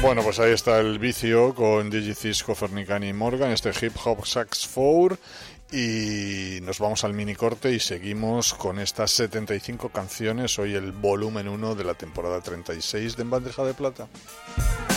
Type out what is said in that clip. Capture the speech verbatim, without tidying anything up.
Bueno, pues ahí está el vicio con Digicisco, Fernicani y Morgan, este Hip Hop Sax cuatro. Y nos vamos al mini corte y seguimos con estas setenta y cinco canciones. Hoy el volumen uno de la temporada treinta y seis de En Bandeja de Plata.